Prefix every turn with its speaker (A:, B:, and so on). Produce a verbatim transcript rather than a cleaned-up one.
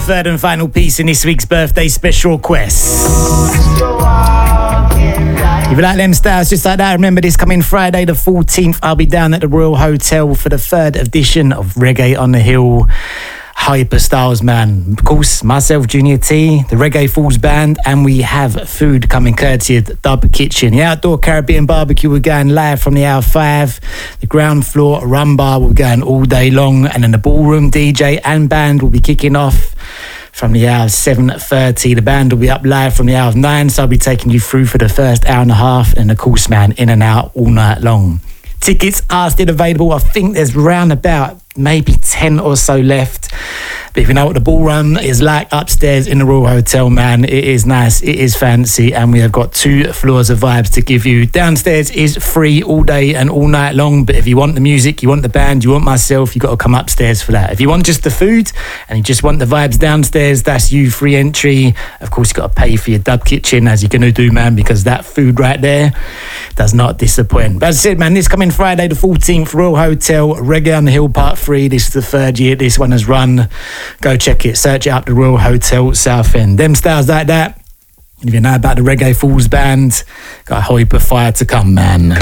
A: third and final piece in this week's birthday special request. If you like them styles just like that, remember this coming Friday the fourteenth, I'll be down at the Royal Hotel for the third edition of Reggae on the Hill. Hyper Styles, man. Of course, myself, Junior T, the Reggae Fools Band, and we have food coming courtesy of the Dub Kitchen. The Outdoor Caribbean Barbecue, we're going live from the hour five. The ground floor rum bar, we're going all day long. And then the ballroom D J and band will be kicking off from the hour seven thirty. The band will be up live from the hour nine, so I'll be taking you through for the first hour and a half. And of course, man, in and out all night long. Tickets are still available. I think there's round about maybe ten or so left. But if you know what the ballroom is like upstairs in the Royal Hotel, man, it is nice, it is fancy, and we have got two floors of vibes to give you. Downstairs is free all day and all night long, but if you want the music, you want the band, you want myself, you got to come upstairs for that. If you want just the food and you just want the vibes downstairs, that's you, free entry. Of course, you got to pay for your Dub Kitchen, as you're going to do, man, because that food right there does not disappoint. But as I said, man, this coming Friday the fourteenth, Royal Hotel, Reggae on the Hill Part three. This is the third year this one has run. Go check it, search it up, the Royal Hotel Southend. Them styles like that. And if you know about the Reggae Fools Band, got a hyper fire to come, man.